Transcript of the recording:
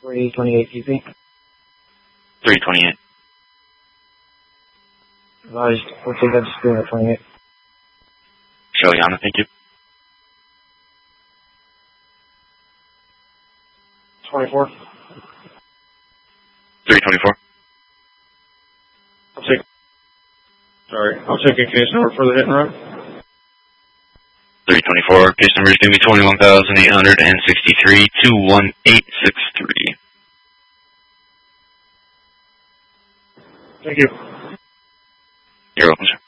328 PP. 328. We'll take that to screen at 28. Sheliana, thank you. 24. 324. I'll take a case number for the hit and run. 324. Case number is going to be 21,863 21863. Thank you. You're welcome, sir.